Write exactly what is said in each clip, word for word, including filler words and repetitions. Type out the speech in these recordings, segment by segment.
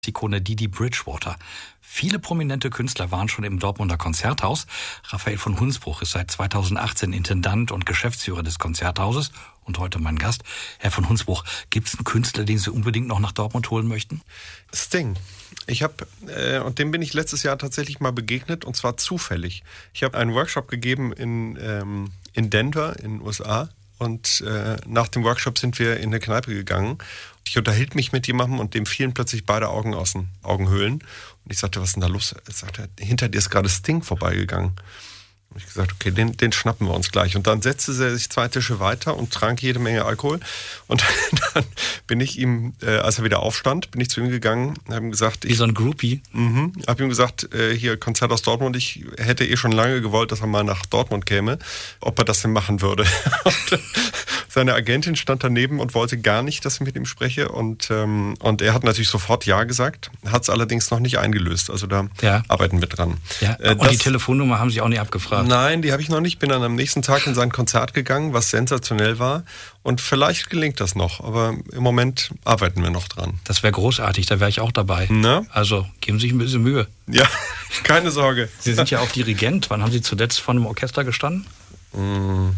Ikone Didi Bridgewater. Viele prominente Künstler waren schon im Dortmunder Konzerthaus. Raphael von Hunsbruch ist seit zweitausendachtzehn Intendant und Geschäftsführer des Konzerthauses und heute mein Gast. Herr von Hunsbruch, gibt es einen Künstler, den Sie unbedingt noch nach Dortmund holen möchten? Sting. Ich habe, äh, und dem bin ich letztes Jahr tatsächlich mal begegnet, und zwar zufällig. Ich habe einen Workshop gegeben in, ähm, in Denver in den U S A. Und äh, nach dem Workshop sind wir in eine Kneipe gegangen. Ich unterhielt mich mit jemandem und dem fielen plötzlich beide Augen aus den Augenhöhlen. Und ich sagte, was ist denn da los? Er sagte, hinter dir ist gerade Sting vorbeigegangen. Und ich gesagt, okay, den, den schnappen wir uns gleich. Und dann setzte er sich zwei Tische weiter und trank jede Menge Alkohol. Und dann bin ich ihm, äh, als er wieder aufstand, bin ich zu ihm gegangen und habe ihm gesagt... Wie so ein Groupie? Mhm, habe ihm gesagt, äh, hier Konzert aus Dortmund, ich hätte eh schon lange gewollt, dass er mal nach Dortmund käme, ob er das denn machen würde. Und seine Agentin stand daneben und wollte gar nicht, dass ich mit ihm spreche. Und, ähm, und er hat natürlich sofort Ja gesagt, hat es allerdings noch nicht eingelöst. Also da ja. arbeiten wir dran. Ja. Und äh, das, die Telefonnummer haben Sie auch nicht abgefragt? Nein, die habe ich noch nicht. Bin dann am nächsten Tag in sein Konzert gegangen, was sensationell war. Und vielleicht gelingt das noch, aber im Moment arbeiten wir noch dran. Das wäre großartig, da wäre ich auch dabei. Na? Also geben Sie sich ein bisschen Mühe. Ja, keine Sorge. Sie sind ja auch Dirigent. Wann haben Sie zuletzt vor einem Orchester gestanden? Mmh,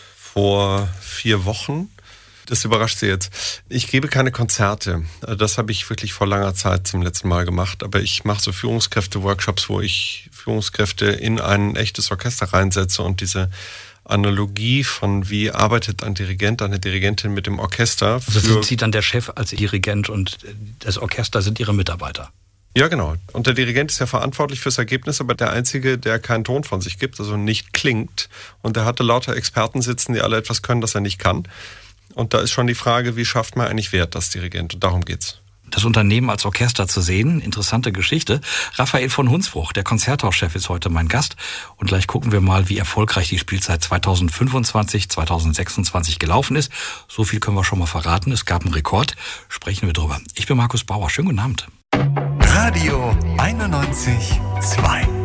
vor vier Wochen. Das überrascht Sie jetzt. Ich gebe keine Konzerte. Das habe ich wirklich vor langer Zeit zum letzten Mal gemacht. Aber ich mache so Führungskräfte-Workshops, wo ich Führungskräfte in ein echtes Orchester reinsetze und diese Analogie von wie arbeitet ein Dirigent, eine Dirigentin mit dem Orchester. Also sind Sie dann der Chef als Dirigent und das Orchester sind Ihre Mitarbeiter? Ja, genau. Und der Dirigent ist ja verantwortlich fürs Ergebnis, aber der Einzige, der keinen Ton von sich gibt, also nicht klingt. Und der hatte lauter Experten sitzen, die alle etwas können, das er nicht kann. Und da ist schon die Frage, wie schafft man eigentlich Wert als Dirigent? Und darum geht's. Das Unternehmen als Orchester zu sehen, interessante Geschichte. Raphael von Hunsbruch, der Konzerthauschef, ist heute mein Gast. Und gleich gucken wir mal, wie erfolgreich die Spielzeit zweitausendfünfundzwanzig, zweitausendsechsundzwanzig gelaufen ist. So viel können wir schon mal verraten. Es gab einen Rekord. Sprechen wir drüber. Ich bin Markus Bauer. Schönen guten Abend. Radio einundneunzig Komma zwei